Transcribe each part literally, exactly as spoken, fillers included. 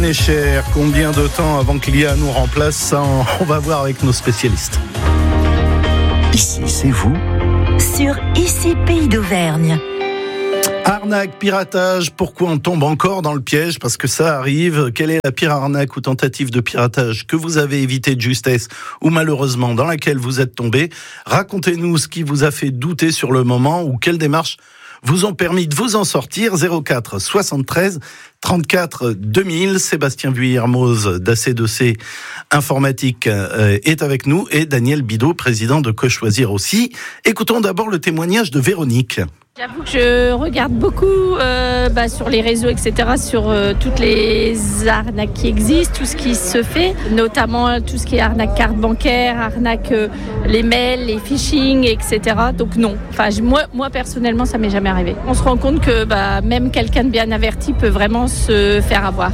est cher. Combien de temps avant que l'I A nous remplace? Ça, on va voir avec nos spécialistes. Ici, c'est vous sur Ici Pays d'Auvergne. Arnaque, piratage, pourquoi on tombe encore dans le piège? Parce que ça arrive. Quelle est la pire arnaque ou tentative de piratage que vous avez évité de justesse ou malheureusement dans laquelle vous êtes tombé? Racontez-nous ce qui vous a fait douter sur le moment ou quelles démarches vous ont permis de vous en sortir. Zéro quatre soixante-treize trente-quatre deux mille. Sébastien Vuillermoz d'A C deux C Informatique est avec nous et Daniel Bidot, président de Que Choisir aussi. Écoutons d'abord le témoignage de Véronique. J'avoue que je regarde beaucoup euh, bah, sur les réseaux, et cetera, sur euh, toutes les arnaques qui existent, tout ce qui se fait, notamment tout ce qui est arnaque carte bancaire, arnaque euh, les mails, les phishing, et cetera. Donc non, enfin, moi, moi personnellement, ça m'est jamais arrivé. On se rend compte que bah, même quelqu'un de bien averti peut vraiment se faire avoir.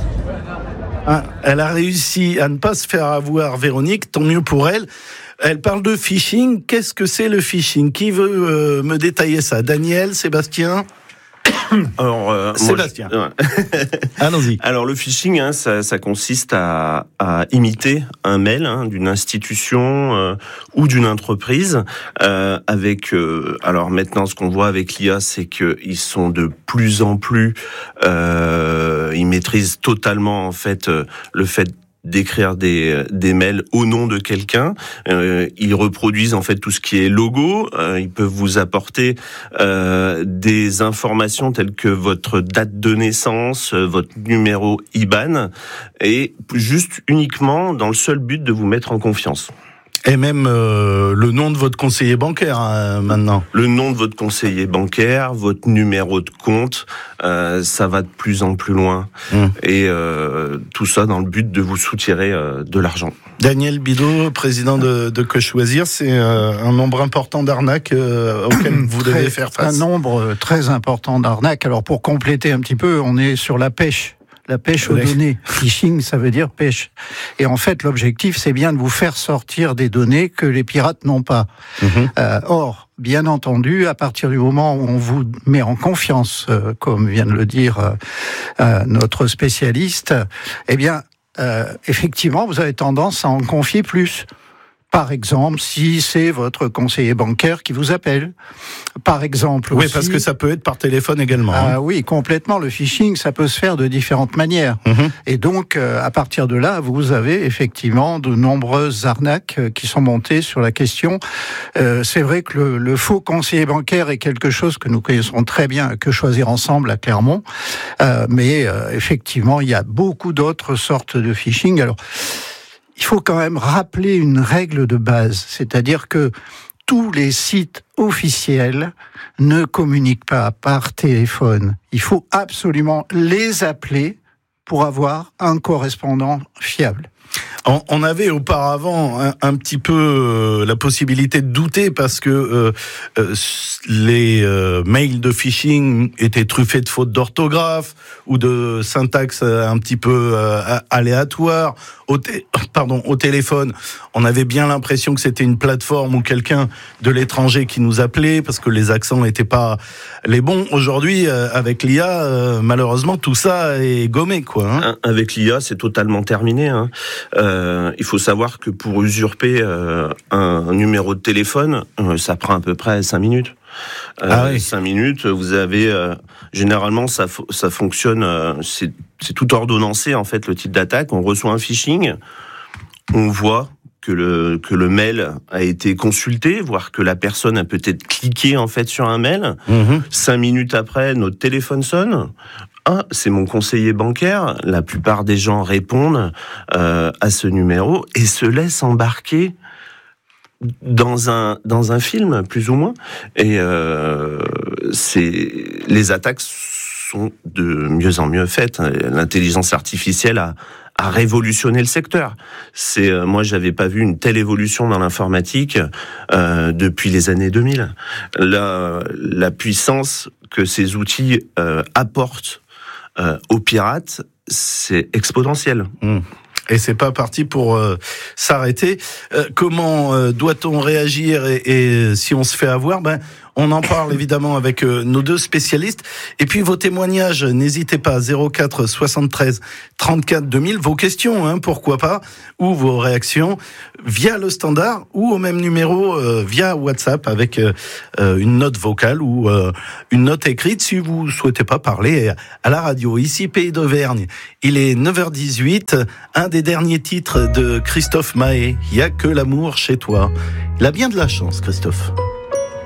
Ah, elle a réussi à ne pas se faire avoir, Véronique, tant mieux pour elle. Elle parle de phishing. Qu'est-ce que c'est le phishing? Qui veut euh, me détailler ça? Daniel, Sébastien? Alors, euh, Sébastien. Moi, je... Allons-y. Alors, le phishing, hein, ça, ça consiste à, à imiter un mail hein, d'une institution euh, ou d'une entreprise. Euh, avec, euh, alors maintenant, ce qu'on voit avec l'I A, c'est qu'ils sont de plus en plus, euh, ils maîtrisent totalement en fait euh, le fait d'écrire des des mails au nom de quelqu'un. Euh, ils reproduisent en fait tout ce qui est logo. Euh, ils peuvent vous apporter euh, des informations telles que votre date de naissance, euh, votre numéro I B A N, et juste uniquement dans le seul but de vous mettre en confiance. Et même euh, le nom de votre conseiller bancaire hein, maintenant. Le nom de votre conseiller bancaire, votre numéro de compte, euh, ça va de plus en plus loin. Mmh. Et euh, tout ça dans le but de vous soutirer euh, de l'argent. Daniel Bidot, président de, de Que Choisir, c'est euh, un nombre important d'arnaques euh, auxquelles vous devez faire face. Un nombre très important d'arnaques. Alors pour compléter un petit peu, on est sur la pêche. La pêche aux données. Phishing, ça veut dire pêche. Et en fait, l'objectif, c'est bien de vous faire sortir des données que les pirates n'ont pas. Mmh. Euh, or, bien entendu, à partir du moment où on vous met en confiance, euh, comme vient de le dire euh, euh, notre spécialiste, eh bien, euh, effectivement, vous avez tendance à en confier plus. Par exemple, si c'est votre conseiller bancaire qui vous appelle. Par exemple Oui, aussi, parce que ça peut être par téléphone également. Ah hein. oui, complètement. Le phishing, ça peut se faire de différentes manières. Mm-hmm. Et donc, euh, à partir de là, vous avez effectivement de nombreuses arnaques euh, qui sont montées sur la question. Euh, c'est vrai que le, le faux conseiller bancaire est quelque chose que nous connaissons très bien, Que Choisir ensemble à Clermont. Euh, mais euh, effectivement, il y a beaucoup d'autres sortes de phishing. Alors, il faut quand même rappeler une règle de base, c'est-à-dire que tous les sites officiels ne communiquent pas par téléphone. Il faut absolument les appeler pour avoir un correspondant fiable. On avait auparavant un, un petit peu euh, la possibilité de douter parce que euh, euh, les euh, mails de phishing étaient truffés de fautes d'orthographe ou de syntaxe un petit peu euh, aléatoire. Au, té- pardon, au téléphone, on avait bien l'impression que c'était une plateforme ou quelqu'un de l'étranger qui nous appelait parce que les accents n'étaient pas les bons. Aujourd'hui, euh, avec l'I A, euh, malheureusement, tout ça est gommé, quoi. Hein. Avec l'I A, c'est totalement terminé. Hein. Euh, il faut savoir que pour usurper euh, un, un numéro de téléphone, euh, ça prend à peu près cinq minutes. Euh, ah oui. cinq minutes, vous avez... Euh, généralement, ça, ça fonctionne... Euh, c'est, c'est tout ordonnancé, en fait, le type d'attaque. On reçoit un phishing, on voit que le, que le mail a été consulté, voire que la personne a peut-être cliqué, en fait, sur un mail. Mmh. Cinq minutes après, notre téléphone sonne. Ah, c'est mon conseiller bancaire. La plupart des gens répondent euh, à ce numéro et se laissent embarquer dans un dans un film, plus ou moins. Et euh, c'est les attaques sont de mieux en mieux faites. L'intelligence artificielle a a révolutionné le secteur. C'est euh, moi, j'avais pas vu une telle évolution dans l'informatique euh, depuis les années deux mille. La la puissance que ces outils euh, apportent Euh, aux pirates, c'est exponentiel. Mmh. Et c'est pas parti pour euh, s'arrêter. Euh, comment euh, doit-on réagir et, et si on se fait avoir, ben On en parle évidemment avec euh, nos deux spécialistes. Et puis vos témoignages, n'hésitez pas, zéro quatre soixante-treize trente-quatre deux mille, vos questions, hein, pourquoi pas, ou vos réactions via le standard ou au même numéro euh, via WhatsApp avec euh, une note vocale ou euh, une note écrite si vous souhaitez pas parler à la radio. Ici Pays d'Auvergne, il est neuf heures dix-huit, un des derniers titres de Christophe Mahé, Il y a que l'amour chez toi. Il a bien de la chance, Christophe.